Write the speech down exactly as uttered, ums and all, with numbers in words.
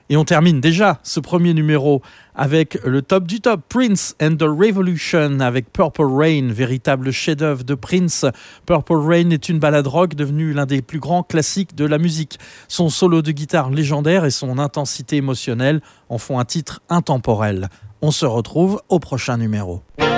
Et on termine déjà ce premier numéro avec le top du top, Prince and the Revolution avec Purple Rain, véritable chef-d'œuvre de Prince. Purple Rain est une ballade rock devenue l'un des plus grands classiques de la musique. Son solo de guitare légendaire et son intensité émotionnelle en font un titre intemporel. On se retrouve au prochain numéro.